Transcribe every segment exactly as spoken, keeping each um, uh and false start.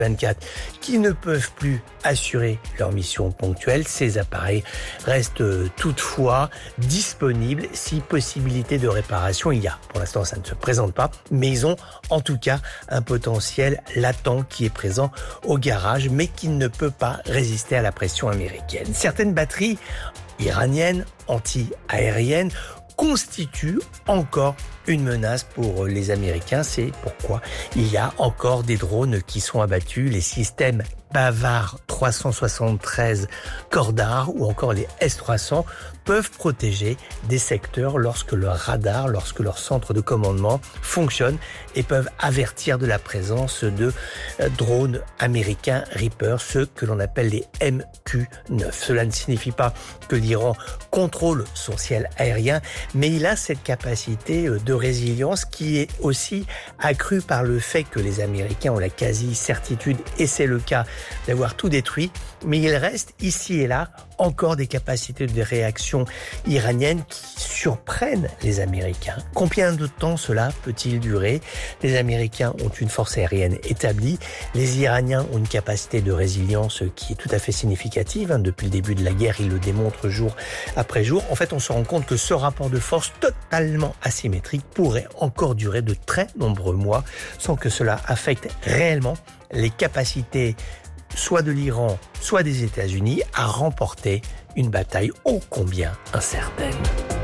vingt-quatre qui ne peuvent plus assurer leur mission ponctuelle. Ces appareils restent toutefois disponibles si possibilité de réparation il y a. Pour l'instant, ça ne se présente pas, mais ils ont en tout cas un potentiel latent qui est présent au garage, mais qui ne peut pas résister à la pression américaine. Certaines batteries iraniennes, anti-aériennes, constitue encore une menace pour les Américains. C'est pourquoi il y a encore des drones qui sont abattus. Les systèmes Bavar trois cent soixante-treize Cordar ou encore les S trois cents peuvent protéger des secteurs lorsque leur radar, lorsque leur centre de commandement fonctionne et peuvent avertir de la présence de drones américains Reaper, ceux que l'on appelle les M Q neuf. Cela ne signifie pas que l'Iran contrôle son ciel aérien, mais il a cette capacité de résilience qui est aussi accrue par le fait que les Américains ont la quasi-certitude, et c'est le cas, d'avoir tout détruit, mais il reste ici et là encore des capacités de réaction iraniennes qui surprennent les Américains. Combien de temps cela peut-il durer ? Les Américains ont une force aérienne établie, les Iraniens ont une capacité de résilience qui est tout à fait significative. Depuis le début de la guerre, ils le démontrent jour après jour. En fait, on se rend compte que ce rapport de force totalement asymétrique pourrait encore durer de très nombreux mois sans que cela affecte réellement les capacités soit de l'Iran, soit des États-Unis à remporter une bataille ô combien incertaine.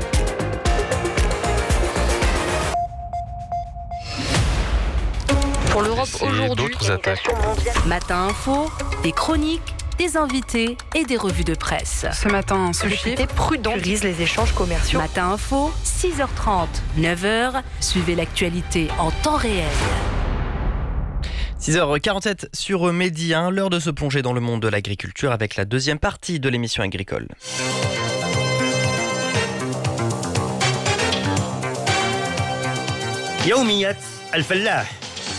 Pour l'Europe aujourd'hui, Matin Info, des chroniques, des invités et des revues de presse. Ce matin, ce chiffre prudent priorise les échanges commerciaux. Matin Info, six heures trente, neuf heures, suivez l'actualité en temps réel. six heures quarante-sept sur Midi un, l'heure de se plonger dans le monde de l'agriculture avec la deuxième partie de l'émission agricole. يوميات الفلاح.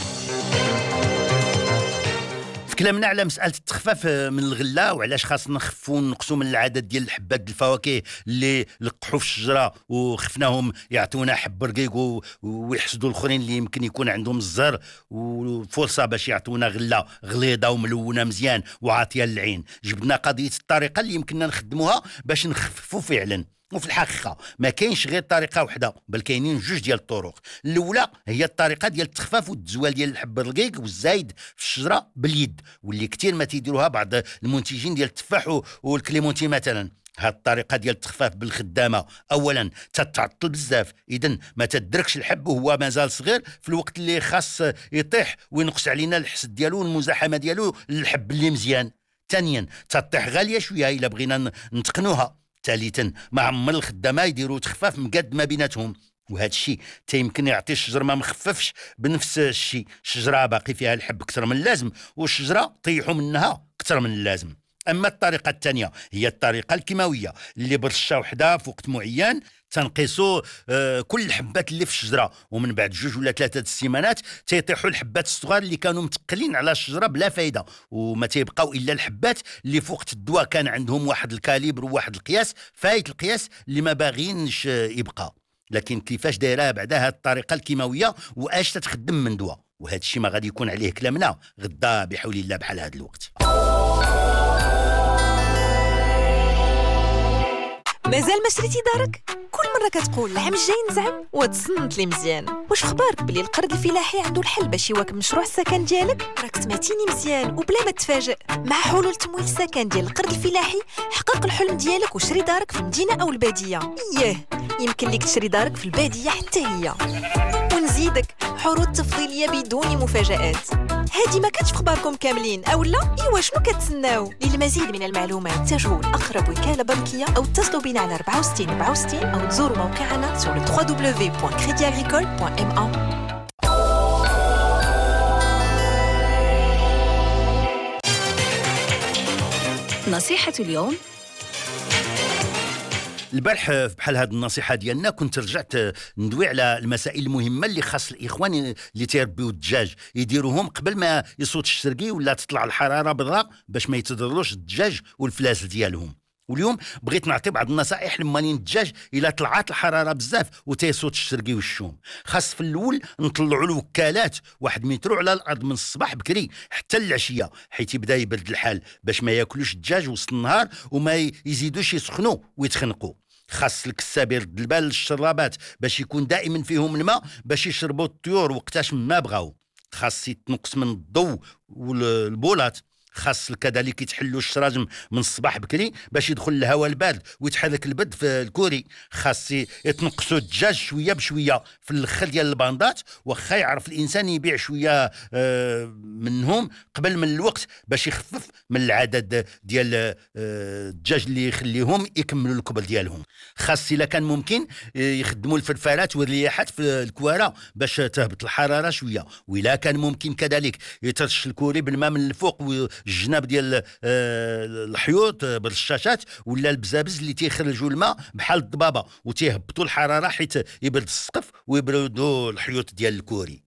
تكلمنا على مسألة التخفاف من الغلة وعلاش خاصنا نخفوا ونقصوا من العدد ديال الحبات الفواكه اللي لقحوا في الشجرة وخفناهم يعطونا حب رقيق ويحسدوا الاخرين اللي يمكن يكون عندهم الزهر وفرصة باش يعطونا غلة غليظة وملونة مزيان وعاطية للعين. جبنا قضية الطريقة اللي يمكننا نخدموها باش نخففوا فعلا. وفي الحقيقة ما كاينش غير طريقة واحدة بل كاينين جوج ديال الطرق. الأولى هي الطريقة ديال التخفاف والتزوال ديال الحب الرقيق والزايد في الشجرة باليد واللي كتير ما تيديروها بعض المنتجين ديال التفاح والكليمونتي مثلا. هاد الطريقة ديال التخفاف بالخدامة أولا تتعطل بزاف، إذن ما تدركش الحب وهو مازال صغير في الوقت اللي خاص يطيح وينقص علينا الحسد ديالو والمزاحمة ديالو للحب اللي مزيان. ثانيا تطيح غالية شوية إلا بغينا نتقنوها. ثالثا ما عمر الخدامه يديروا تخفاف مقاد ما بيناتهم وهذا الشيء تيمكن يعطي الشجر ما مخففش بنفس الشيء. الشجره باقي فيها الحب اكثر من اللازم والشجره طيحوا منها اكثر من اللازم. اما الطريقه الثانيه هي الطريقه الكيماويه اللي برشه وحده في وقت معين تنقيسوا آه كل الحبات اللي في الشجره ومن بعد جوج ولا ثلاثه السيمانات تيطيحوا الحبات الصغار اللي كانوا متقلين على الشجره بلا فايده وما تيبقاو الا الحبات اللي في وقت الدواء كان عندهم واحد الكاليبر وواحد القياس فايت القياس اللي ما باغينش يبقى. لكن كيفاش دايره بعدا هذه الطريقه الكيماويه واش تتخدم من دواء وهذا الشيء ما غادي يكون عليه كلامنا غدا بحول الله بحال هذا الوقت. مازال ما شريتي دارك؟ كل مرة كتقول العام الجاي نزعم وتصنت لي مزيان. واش خبارك بلي القرض الفلاحي عنده الحل باش يواكب مشروع السكن ديالك؟ راك سمعتيني مزيان وبلا ما تفاجئ. مع حلول تمويل السكن ديال القرض الفلاحي حقق الحلم ديالك وشري دارك في المدينة أو البادية. إياه يمكن لك تشري دارك في البادية حتى هي. ونزيدك عروض تفضيلية بدون مفاجآت. هادي ما كانتش في خباركم كاملين أو لا؟ إيوا شنو كتسناو؟ للمزيد من المعلومات تجهوا لأقرب وكالة بنكية أو اتصلوا بنا على أربعة وستين أربعة وستين أو تزوروا موقعنا sur le w w w point crédit agricole point m a. نصيحة اليوم. البارح بحال هذه النصيحه ديالنا كنت رجعت ندوي على المسائل المهمه اللي خاص الاخوان اللي تيربيو الدجاج يديروهم قبل ما يصوت الشرقي ولا تطلع الحراره بالراء باش ما يتضرروش الدجاج والفلاسل ديالهم. واليوم بغيت نعطي بعض النصائح لمالين الدجاج الا طلعت الحراره بزاف وتيصوت الشرقي والشوم. خاص في الاول نطلعوا الوكالات واحد مترو على الارض من الصباح بكري حتى العشيه، حيت يبدا يبرد الحال باش ما ياكلوش الدجاج وسط النهار وما يزيدوش يسخنوا ويتخنقوا. خاص الكساب يرد البال للشرابات باش يكون دائما فيهم الماء باش يشربوا الطيور وقتاش ما بغاو. خاص يتنقص من الضوء والبولات. خاص كذلك يتحلوا الشراجم من الصباح بكري باش يدخل الهواء البارد ويتحرك البرد في الكوري. خاص يتنقصوا الدجاج شويه بشويه في الاخر ديال الباندات، واخا يعرف الانسان يبيع شويه منهم قبل من الوقت باش يخفف من العدد ديال الدجاج اللي يخليهم يكملوا الكبر ديالهم. خاص الا كان ممكن يخدموا الفرفارات والرياحات في الكواره باش تهبط الحراره شويه، والا كان ممكن كذلك يترش الكوري بالماء من الفوق الجناب ديال الحيوط بالرشاشات ولا البزابز اللي تيخرجوا الماء بحال الضبابه وتيهبطوا الحراره حيت يبرد السقف ويبردوا الحيوط ديال الكوري.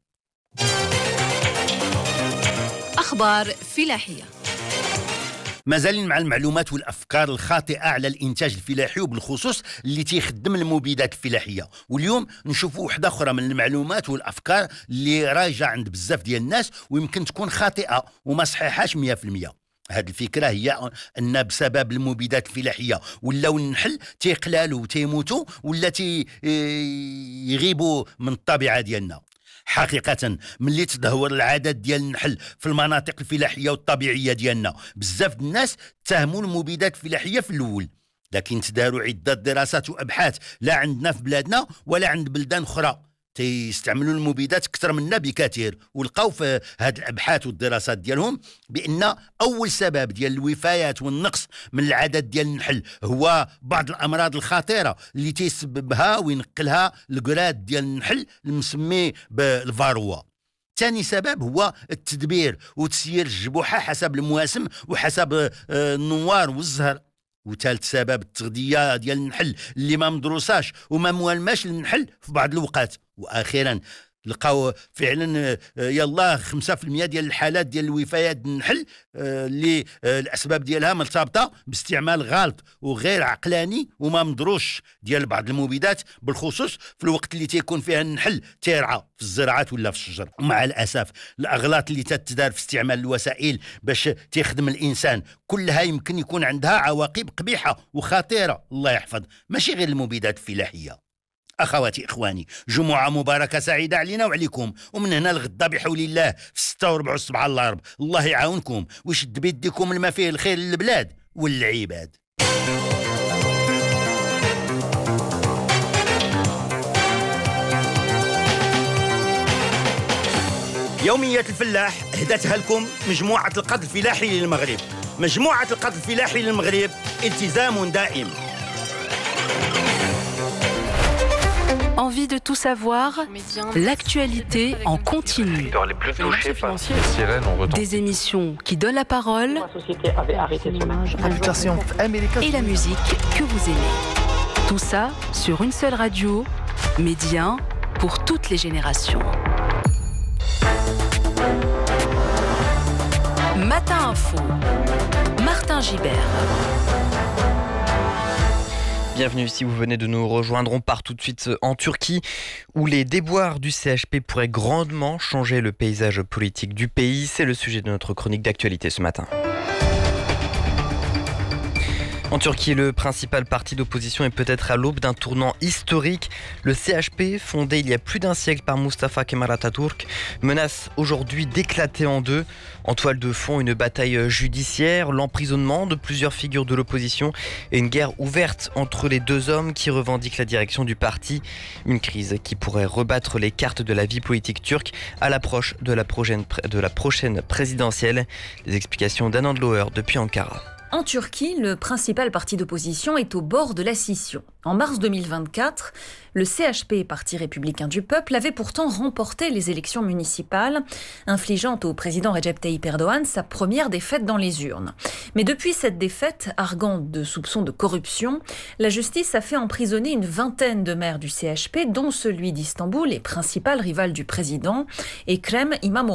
اخبار فلاحيه. مازالين مع المعلومات والافكار الخاطئه على الانتاج الفلاحي وبالخصوص اللي تيخدم المبيدات الفلاحيه، واليوم نشوفوا وحده اخرى من المعلومات والافكار اللي راجعه عند بزاف ديال الناس ويمكن تكون خاطئه وما صحيحاش مية في المية. هذه الفكره هي ان بسبب المبيدات الفلاحيه ولاو النحل تيقلالوا وتيموتوا ولا تيغيبوا من الطبيعه ديالنا. حقيقة ملي تدهور العدد ديال النحل في المناطق الفلاحية والطبيعية ديالنا بزاف الناس اتهموا المبيدات الفلاحية في الأول، لكن تداروا عدة دراسات وأبحاث لا عندنا في بلادنا ولا عند بلدان أخرى تيستعملوا المبيدات أكثر منا بكثير، ولقاو في هذه الأبحاث والدراسات ديالهم بأن أول سبب ديال الوفيات والنقص من العدد ديال النحل هو بعض الأمراض الخطيرة اللي تيسببها وينقلها القراد ديال النحل المسمي بالفاروا. ثاني سبب هو التدبير وتسيير الجبوحة حسب المواسم وحسب النوار والزهر. وثالث سبب التغذية ديال النحل اللي ما مدروساش وما موالماش للنحل في بعض الوقت. واخيرا لقاو فعلا يلا خمسة في المية ديال الحالات ديال الوفيات النحل اللي الاسباب ديالها مرتبطه باستعمال غلط وغير عقلاني وما مدروش ديال بعض المبيدات، بالخصوص في الوقت اللي تيكون فيها النحل تيرعى في الزراعات ولا في الشجر. مع الاسف الاغلاط اللي تتدار في استعمال الوسائل باش تخدم الانسان كلها يمكن يكون عندها عواقب قبيحه وخطيره الله يحفظ، ماشي غير المبيدات الفلاحيه. أخواتي إخواني، جمعة مباركة سعيدة علينا وعليكم، ومن هنا لغدا بحول الله في ستة وربع الصبح على الغرب. الله يعاونكم ويشد بيدكم لما فيه الخير للبلاد والعباد. يومية الفلاح هدتها لكم مجموعة القطر الفلاحي للمغرب. مجموعة القطر الفلاحي للمغرب التزام دائم. Envie de tout savoir, l'actualité en continu. Les plus touchés par les sirènes ont retenti. Des émissions qui donnent la parole et la musique que vous aimez. Tout ça sur une seule radio, Média pour toutes les générations. Matin Info, Martin Gibert. Bienvenue si vous venez de nous rejoindre. On part tout de suite en Turquie où les déboires du C H P pourraient grandement changer le paysage politique du pays. C'est le sujet de notre chronique d'actualité ce matin. En Turquie, le principal parti d'opposition est peut-être à l'aube d'un tournant historique. Le C H P, fondé il y a plus d'un siècle par Mustafa Kemal Atatürk, menace aujourd'hui d'éclater en deux. En toile de fond, une bataille judiciaire, l'emprisonnement de plusieurs figures de l'opposition et une guerre ouverte entre les deux hommes qui revendiquent la direction du parti. Une crise qui pourrait rebattre les cartes de la vie politique turque à l'approche de la prochaine, de la prochaine présidentielle. Les explications d'Anand Loher depuis Ankara. En Turquie, le principal parti d'opposition est au bord de la scission. En mars deux mille vingt-quatre, le C H P, Parti républicain du peuple, avait pourtant remporté les élections municipales, infligeant au président Recep Tayyip Erdogan sa première défaite dans les urnes. Mais depuis cette défaite, arguant de soupçons de corruption, la justice a fait emprisonner une vingtaine de maires du C H P, dont celui d'Istanbul et principal rival du président, Ekrem İmamoğlu.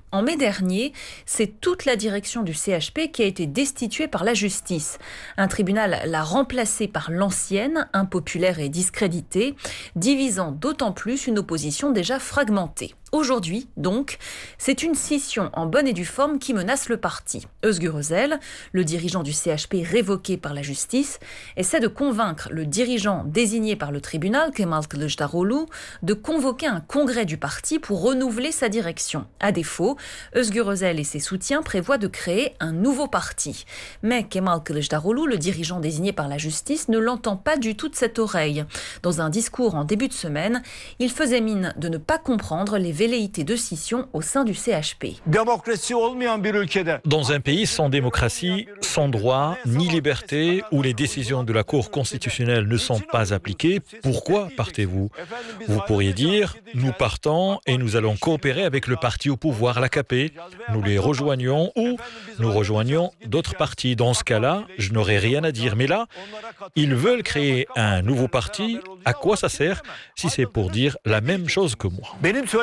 En mai dernier, c'est toute la direction du C H P qui a été destituée par la justice. Un tribunal l'a remplacée par l'ancienne, impopulaire et discréditée, divisant d'autant plus une opposition déjà fragmentée. Aujourd'hui, donc, c'est une scission en bonne et due forme qui menace le parti. Özgür Özel, le dirigeant du C H P révoqué par la justice, essaie de convaincre le dirigeant désigné par le tribunal, Kemal Kılıçdaroğlu, de convoquer un congrès du parti pour renouveler sa direction. À défaut, Özgür Özel et ses soutiens prévoient de créer un nouveau parti. Mais Kemal Kılıçdaroğlu, le dirigeant désigné par la justice, ne l'entend pas du tout de cette oreille. Dans un discours en début de semaine, il faisait mine de ne pas comprendre les velléités de scission au sein du C H P. Dans un pays sans démocratie, sans droit, ni liberté, où les décisions de la Cour constitutionnelle ne sont pas appliquées, pourquoi partez-vous ? Vous pourriez dire, nous partons et nous allons coopérer avec le parti au pouvoir, l'A K P. Nous les rejoignons ou nous rejoignons d'autres partis. Dans ce cas-là, je n'aurais rien à dire. Mais là, ils veulent créer un nouveau parti. À quoi ça sert si c'est pour dire la même chose que moi ?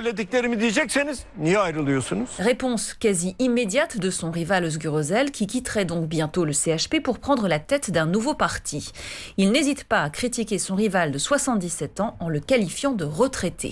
Réponse quasi immédiate de son rival Özgür Özel qui quitterait donc bientôt le C H P pour prendre la tête d'un nouveau parti. Il n'hésite pas à critiquer son rival de soixante-dix-sept ans en le qualifiant de retraité.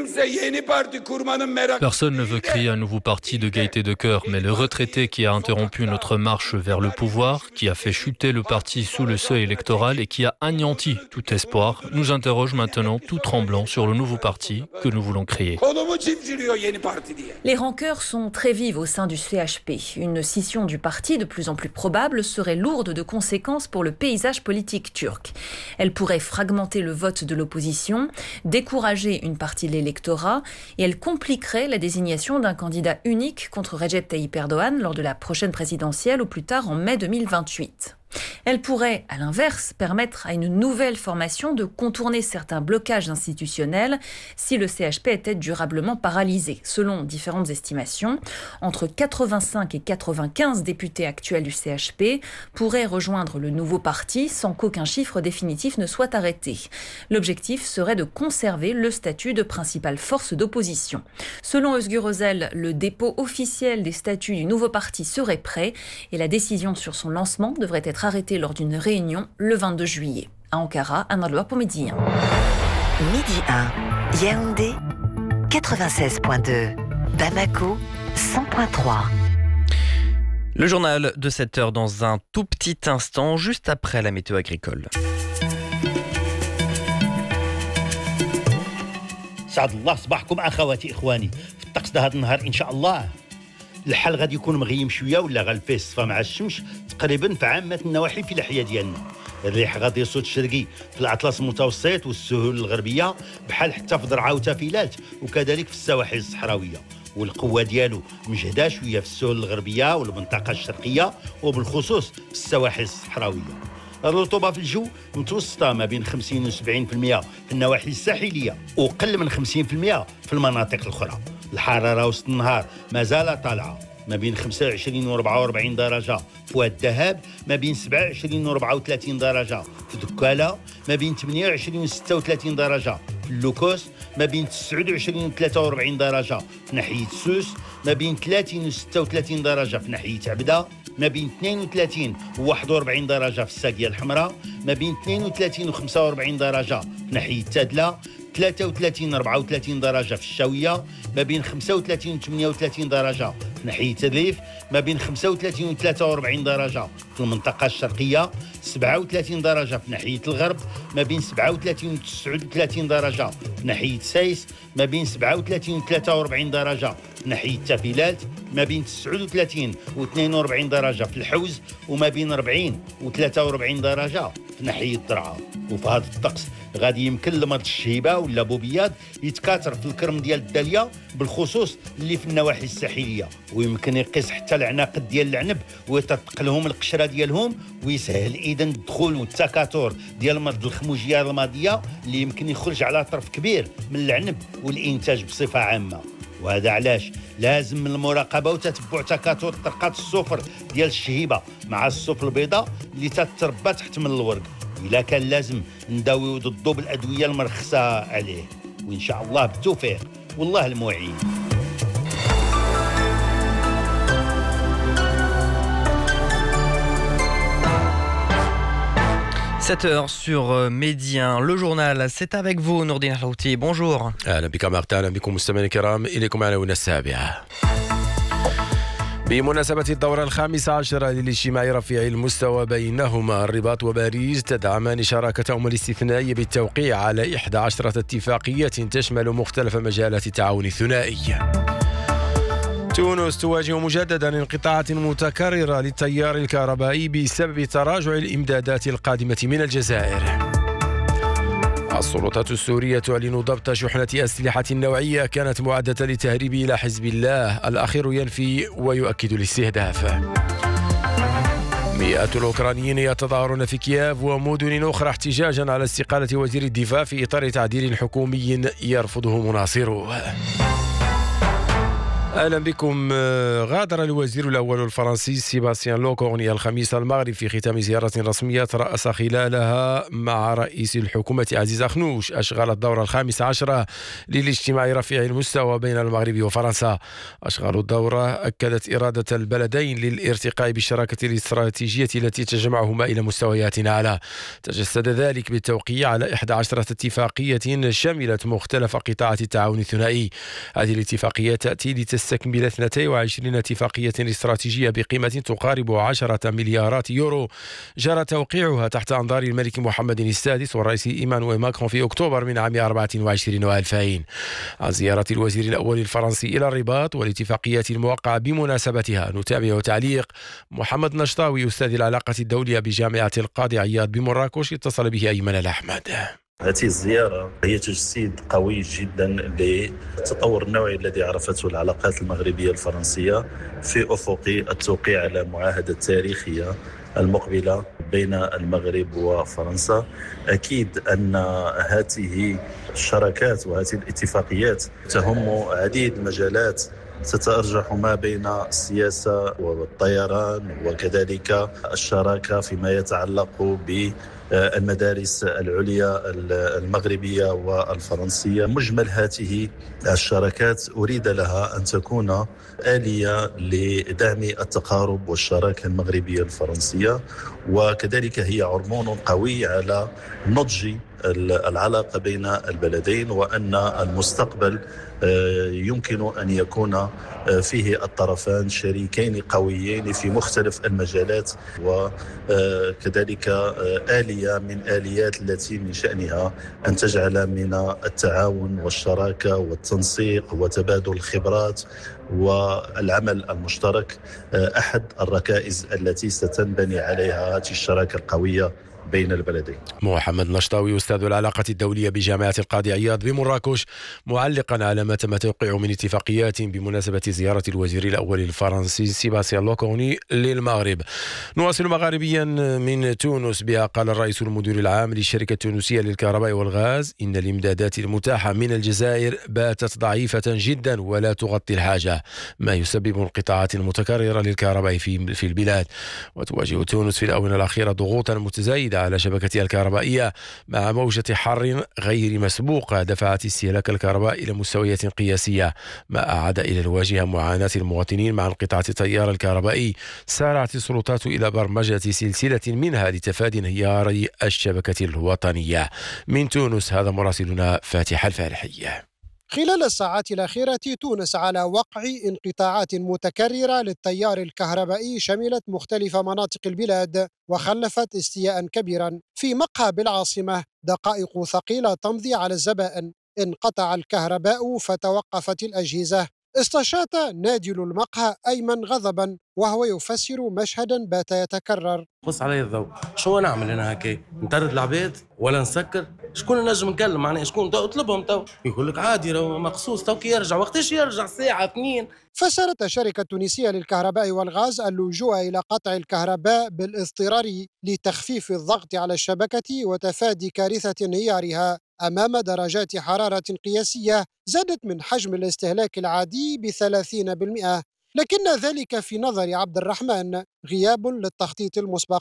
Personne ne veut créer un nouveau parti de gaieté de cœur, mais le retraité qui a interrompu notre marche vers le pouvoir, qui a fait chuter le parti sous le seuil électoral et qui a anéanti tout espoir, nous interroge maintenant tout tremblant sur le nouveau parti que nous voulons créer. Les rancœurs sont très vives au sein du C H P. Une scission du parti, de plus en plus probable, serait lourde de conséquences pour le paysage politique turc. Elle pourrait fragmenter le vote de l'opposition, décourager une partie de l'électorat et elle compliquerait la désignation d'un candidat unique contre Recep Tayyip Erdogan lors de la prochaine présidentielle ou plus tard en mai deux mille vingt-huit. Elle pourrait, à l'inverse, permettre à une nouvelle formation de contourner certains blocages institutionnels si le C H P était durablement paralysé. Selon différentes estimations, entre quatre-vingt-cinq et quatre-vingt-quinze députés actuels du C H P pourraient rejoindre le nouveau parti sans qu'aucun chiffre définitif ne soit arrêté. L'objectif serait de conserver le statut de principale force d'opposition. Selon Özgür Özel, le dépôt officiel des statuts du nouveau parti serait prêt et la décision sur son lancement devrait être arrêté lors d'une réunion le vingt-deux juillet. À Ankara, Anna Loa pour Midi un. Midi un, Yaoundé, quatre-vingt-seize virgule deux, Bamako, cent virgule trois. Le journal de sept heures dans un tout petit instant, juste après la météo agricole. سعد الله صباحكم اخواتي اخواني في الطقس ده هذا النهار ان شاء الله الحال غادي يكون مغيم شويه ولا غالفيه الصفا مع الشمس تقريبا في عامه النواحي في الاحياء ديالنا. الريح غادي يصوت الشرقي في الاطلس المتوسط والسهول الغربيه بحال حتى في درعا وتافيلات وكذلك في السواحل الصحراويه، والقوه ديالو مجهده شويه في السهول الغربيه والمنطقه الشرقيه وبالخصوص في السواحل الصحراويه. الرطوبة في الجو متوسطة ما بين خمسين و سبعين بالمئة في النواحي الساحلية وقل من خمسين بالمئة في المناطق الأخرى. الحرارة وسط النهار ما زالت طالعة ما بين خمسة وعشرين و أربعة وأربعين درجة في واد الذهب، ما بين سبعة وعشرين و أربعة وثلاثين درجة في دكالة، ما بين ثمانية وعشرين و ستة وثلاثين درجة في اللوكوس، ما بين تسعة وعشرين و ثلاثة وأربعين درجة في ناحية سوس، ما بين ثلاثين و ستة وثلاثين درجة في ناحية عبدة، ما بين اثنين وثلاثين و واحد وأربعين درجة في الساقية الحمراء، ما بين اثنين وثلاثين و خمسة وأربعين درجة في ناحية تادلة، ثلاثة وثلاثين و أربعة وثلاثين درجة في الشاوية، ما بين خمسة وثلاثين و ثمانية وثلاثين درجة في ناحية الريف، ما بين خمسة وثلاثين و ثلاثة وأربعين درجة في المنطقة الشرقية، سبعة وثلاثين درجة في ناحية الغرب، ما بين سبعة وثلاثين و تسعة وثلاثين درجة في ناحية سايس، ما بين سبعة وثلاثين و ثلاثة وأربعين درجة في ناحية تافيلات، ما بين تسعة وثلاثين و اثنين وأربعين درجة في الحوز، وما بين أربعين و ثلاثة وأربعين درجة في ناحية درعا. وفي هذا الطقس غادي يمكن لمرض الشهيبة ولا بوبياد يتكاثر في الكرم ديال الدالية بالخصوص اللي في النواحي الساحلية، ويمكن يقيس حتى العناقد ديال العنب ويطرق لهم القشرة ديالهم، ويسهل اذا الدخول والتكاثر ديال مرض الخموجية الرمادية اللي يمكن يخرج على طرف كبير من العنب والإنتاج بصفة عامة. وهذا علاش لازم من المراقبه وتتبع تكاثر طرقات الصفر ديال الشهيبه مع الصفر البيضاء اللي تتربى تحت من الورق. الا كان لازم نداويو ضده بالادويه المرخصه عليه، وان شاء الله بالتوفيق والله المعين. sept heures sur Médien. Le journal, c'est avec vous, Nourdine Halouti. Bonjour. أهلا بكم أهلا بكم مستمعينا الكرام إليكم عناوين السابعة. بمناسبة الدورة الخامسة عشر للاجتماع رفيع المستوى بينهما الرباط وباريس تدعمان شراكتهما الاستثنائية بالتوقيع على إحدى عشرة اتفاقية تشمل مختلف مجالات التعاون الثنائي. تونس تواجه مجددا انقطاعات متكررة للتيار الكهربائي بسبب تراجع الإمدادات القادمة من الجزائر. السلطات السورية تعلن ضبط شحنة أسلحة نوعية كانت معدة للتهريب إلى حزب الله، الأخير ينفي ويؤكد الاستهداف. مئات الأوكرانيين يتظاهرون في كييف ومدن أخرى احتجاجا على استقالة وزير الدفاع في إطار تعديل حكومي يرفضه مناصروه. أهلا بكم. غادر الوزير الأول الفرنسي سيباستيان لوكورني الخميس المغرب في ختام زيارة رسمية ترأس خلالها مع رئيس الحكومة عزيز أخنوش أشغال الدورة الخامسة عشرة للاجتماع رفيع المستوى بين المغرب وفرنسا. أشغال الدورة أكدت إرادة البلدين للارتقاء بالشراكة الاستراتيجية التي تجمعهما إلى مستويات أعلى. تجسد ذلك بالتوقيع على إحدى عشرة اتفاقية شملت مختلف قطاعات التعاون الثنائي. هذه الاتفاقية تأتي لتس تستكمل اثنتين وعشرين اتفاقية استراتيجية بقيمة تقارب عشرة مليارات يورو جرى توقيعها تحت أنظار الملك محمد السادس والرئيس إيمانويل ماكرون في أكتوبر من عام أربعة وعشرين وألفين. عن زيارة الوزير الأول الفرنسي إلى الرباط والاتفاقيات الموقعة بمناسبتها نتابع تعليق محمد نشطاوي أستاذ العلاقة الدولية بجامعة القاضي عياض بمراكش، اتصل به أيمن الأحمد. هذه الزيارة هي تجسيد قوي جدا للتطور النوعي الذي عرفته العلاقات المغربية الفرنسية في أفق التوقيع على معاهدة تاريخية المقبلة بين المغرب وفرنسا. أكيد أن هذه الشراكات وهذه الاتفاقيات تهم عديد المجالات تتأرجح ما بين السياسة والطيران وكذلك الشراكة فيما يتعلق بالمدارس العليا المغربية والفرنسية. مجمل هذه الشراكات أريد لها أن تكون آلية لدعم التقارب والشراكة المغربية الفرنسية، وكذلك هي هرمون قوي على نضج العلاقة بين البلدين، وأن المستقبل يمكن أن يكون فيه الطرفان شريكين قويين في مختلف المجالات، وكذلك آلية من آليات التي من شأنها أن تجعل من التعاون والشراكة والتنسيق وتبادل الخبرات والعمل المشترك أحد الركائز التي ستنبني عليها هذه الشراكة القوية بين البلدين. محمد نشطاوي أستاذ العلاقة الدولية بجامعة القاضي عياض بمراكش، معلقا على ما تم توقيعه من اتفاقيات بمناسبة زيارة الوزير الأول الفرنسي سيباستيان لوكورني للمغرب. نواصل مغاربيا من تونس بها قال الرئيس المدير العام للشركة التونسية للكهرباء والغاز إن الإمدادات المتاحة من الجزائر باتت ضعيفة جدا ولا تغطي الحاجة، ما يسبب انقطاعات متكررة للكهرباء في في البلاد. وتواجه تونس في الآونة الأخيرة ضغوطا متزايدة على شبكتها الكهربائية مع موجة حر غير مسبوقة دفعت استهلاك الكهرباء إلى مستويات قياسية، ما أعاد إلى الواجهة معاناة المواطنين مع انقطاع التيار الكهربائي. سارعت السلطات إلى برمجة سلسلة منها لتفادي انهيار الشبكة الوطنية. من تونس هذا مراسلنا فاتح الفارحية. خلال الساعات الأخيرة تونس على وقع انقطاعات متكررة للتيار الكهربائي شملت مختلف مناطق البلاد وخلفت استياء كبيرا. في مقهى بالعاصمة دقائق ثقيلة تمضي على الزبائن، انقطع الكهرباء فتوقفت الأجهزة. استشاط نادل المقهى أيمن غضبا وهو يفسر مشهدا بات يتكرر. قص علي الضوء، شو نعمل انا هكا؟ نطرد العباد ولا نسكر؟ شكون نجم نكلم معناها شكون؟ تو اطلبهم تو يقول لك عادي راهو مقصوص تو كي يرجع. وقتاش يرجع؟ ساعه اثنين. فسرت الشركة التونسية للكهرباء والغاز اللجوء إلى قطع الكهرباء بالاضطرار لتخفيف الضغط على الشبكة وتفادي كارثة انهيارها أمام درجات حرارة قياسية زادت من حجم الاستهلاك العادي بثلاثين بالمئة، لكن ذلك في نظر عبد الرحمن غياب للتخطيط المسبق.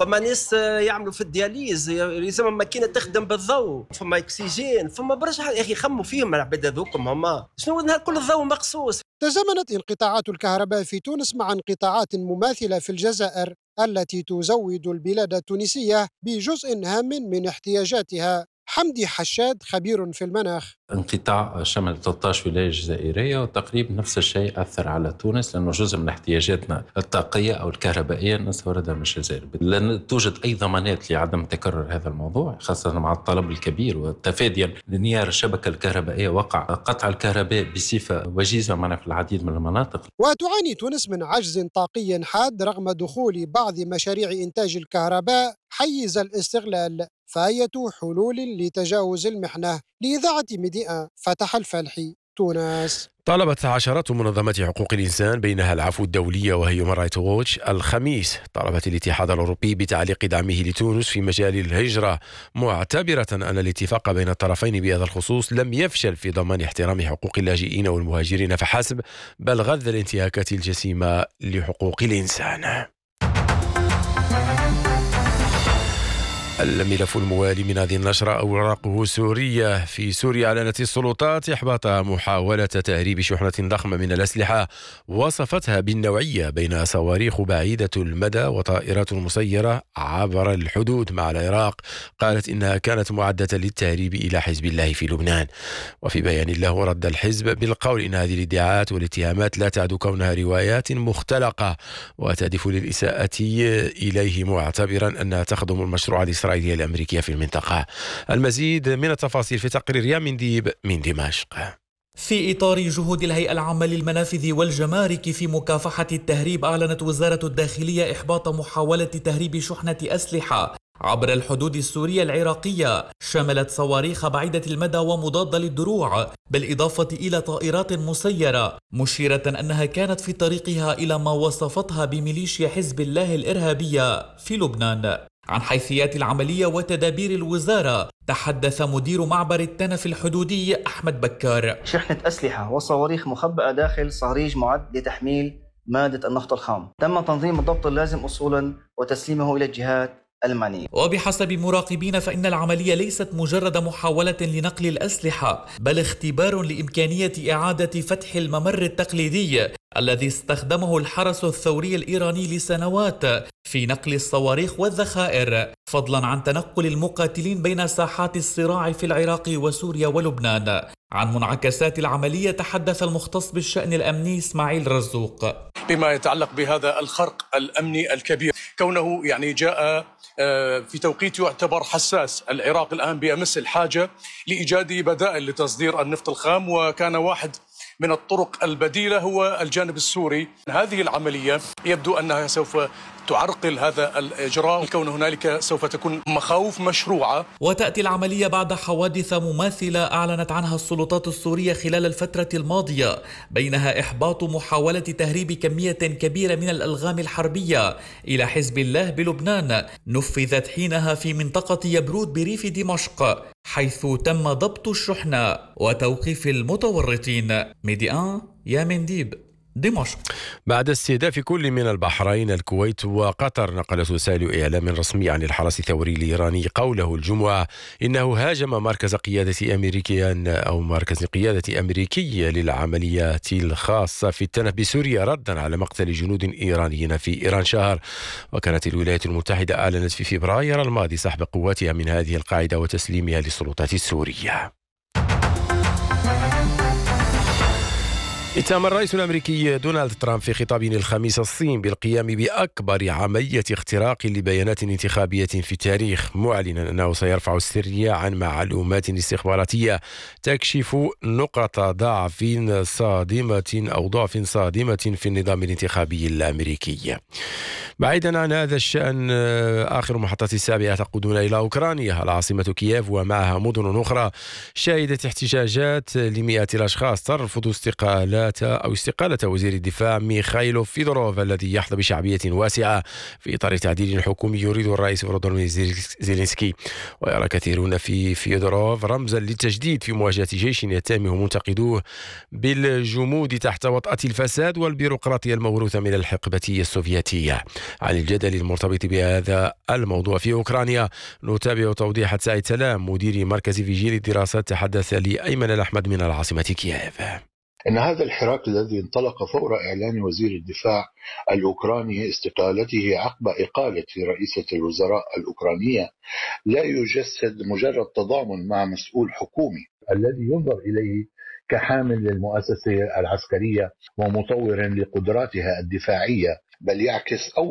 فما ناس يعملوا في الدياليز، لازم ماكينه تخدم بالضوء، فما اكسجين، فما برشا يا اخي خموا فيهم العباد هذوكم هما شنو نهار كل الضوء مقصوص. تزامنت انقطاعات الكهرباء في تونس مع انقطاعات مماثلة في الجزائر التي تزود البلاد التونسية بجزء هام من احتياجاتها. حمدي حشاد خبير في المناخ. انقطاع شمل ثلاثة عشر ولاية جزائرية وتقريبا نفس الشيء أثر على تونس، لأنه جزء من احتياجاتنا الطاقية أو الكهربائية نستوردها من الجزائر. لن توجد أي ضمانات لعدم تكرر هذا الموضوع، خاصة مع الطلب الكبير وتفاديا لانهيار الشبكة الكهربائية. وقع قطع الكهرباء بصفة وجيزة معنا في العديد من المناطق. وتعاني تونس من عجز طاقي حاد رغم دخول بعض مشاريع إنتاج الكهرباء حيز الاستغلال، فأية حلول لتجاوز المحنة؟ لإذاعة ميديا فتح الفالحي، تونس. طالبت عشرات منظمات حقوق الإنسان بينها العفو الدولية وهيومان رايت ووتش الخميس طلبت الاتحاد الأوروبي بتعليق دعمه لتونس في مجال الهجرة، معتبرة أن الاتفاق بين الطرفين بهذا الخصوص لم يفشل في ضمان احترام حقوق اللاجئين والمهاجرين فحسب، بل غذى الانتهاكات الجسيمة لحقوق الإنسان. الملف الموالي من هذه النشرة أوراقه سورية. في سوريا أعلنت السلطات إحباط محاولة تهريب شحنة ضخمة من الأسلحة وصفتها بالنوعية بين صواريخ بعيدة المدى وطائرات مسيرة عبر الحدود مع العراق. قالت إنها كانت معدة للتهريب إلى حزب الله في لبنان. وفي بيان له رد الحزب بالقول إن هذه الادعاءات والاتهامات لا تعد كونها روايات مختلقة وتهدف للإساءة إليه، معتبرا أنها تخدم المشروع الإسرائيلي الأمريكية في المنطقة. المزيد من التفاصيل في تقرير يا منديب من دمشق. في إطار جهود الهيئة العامة للمنافذ والجمارك في مكافحة التهريب، أعلنت وزارة الداخلية إحباط محاولة تهريب شحنة أسلحة عبر الحدود السورية العراقية شملت صواريخ بعيدة المدى ومضادة للدروع بالإضافة إلى طائرات مسيرة، مشيرة أنها كانت في طريقها إلى ما وصفتها بميليشيا حزب الله الإرهابية في لبنان. عن حيثيات العملية وتدابير الوزارة تحدث مدير معبر التنف الحدودي أحمد بكار. شحنة أسلحة وصواريخ مخبأة داخل صهريج معد لتحميل مادة النفط الخام، تم تنظيم الضبط اللازم أصولا وتسليمه إلى الجهات المعنية. وبحسب مراقبين فإن العملية ليست مجرد محاولة لنقل الأسلحة، بل اختبار لإمكانية إعادة فتح الممر التقليدي الذي استخدمه الحرس الثوري الإيراني لسنوات في نقل الصواريخ والذخائر، فضلا عن تنقل المقاتلين بين ساحات الصراع في العراق وسوريا ولبنان. عن منعكسات العملية تحدث المختص بالشأن الأمني إسماعيل رزوق. بما يتعلق بهذا الخرق الأمني الكبير، كونه يعني جاء في توقيت يعتبر حساس، العراق الآن بأمس الحاجة لإيجاد بدائل لتصدير النفط الخام، وكان واحد من الطرق البديلة هو الجانب السوري. هذه العملية يبدو أنها سوف تعرقل هذا الإجراء، كون هنالك سوف تكون مخاوف مشروعة. وتأتي العملية بعد حوادث مماثلة أعلنت عنها السلطات السورية خلال الفترة الماضية، بينها إحباط محاولة تهريب كمية كبيرة من الألغام الحربية إلى حزب الله بلبنان، نفذت حينها في منطقة يبرود بريف دمشق، حيث تم ضبط الشحنة وتوقيف المتورطين. ميديا يا منديب، دمشق. بعد استهداف كل من البحرين الكويت وقطر، نقلت وسائل إعلام رسمي عن الحرس الثوري الإيراني قوله الجمعة إنه هاجم مركز قيادة أمريكي أو مركز قيادة أمريكي للعمليات الخاصة في التنف بسوريا ردا على مقتل جنود إيرانيين في إيران شهر. وكانت الولايات المتحدة أعلنت في فبراير الماضي سحب قواتها من هذه القاعدة وتسليمها للسلطات السورية. اتهم الرئيس الأمريكي دونالد ترامب في خطابه الخميس الصين بالقيام بأكبر عملية اختراق لبيانات انتخابية في التاريخ، معلنا أنه سيرفع السرية عن معلومات استخباراتية تكشف نقط ضعف صادمة أو ضعف صادمة في النظام الانتخابي الأمريكي. بعيدا عن هذا الشأن، آخر محطة السابعة تقودنا إلى أوكرانيا العاصمة كييف ومعها مدن أخرى شهدت احتجاجات لمئات الأشخاص ترفض استقالة أو استقالة وزير الدفاع ميخايلو فيدروف الذي يحظى بشعبية واسعة في إطار تعديل حكومي يريد الرئيس فلوديمير زيلينسكي. ويرى كثيرون في فيدروف رمزا للتجديد في مواجهة جيش يتهمه منتقدوه بالجمود تحت وطأة الفساد والبيروقراطية الموروثة من الحقبة السوفيتية. عن الجدل المرتبط بهذا الموضوع. في أوكرانيا نتابع توضيح سعيد سلام مدير مركز فيجيل الدراسات تحدث لأيمن الأحمد من العاصمة كييف. إن هذا الحراك الذي انطلق فور إعلان وزير الدفاع الأوكراني استقالته عقب إقالة رئيسة الوزراء الأوكرانية لا يجسد مجرد تضامن مع مسؤول حكومي الذي ينظر إليه كحامل للمؤسسة العسكرية ومطور لقدراتها الدفاعية، بل يعكس أول